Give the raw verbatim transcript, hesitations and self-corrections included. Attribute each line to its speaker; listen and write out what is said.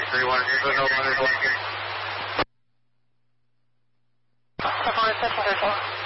Speaker 1: three one, you go no one is one.
Speaker 2: Seven one seven thirty-one.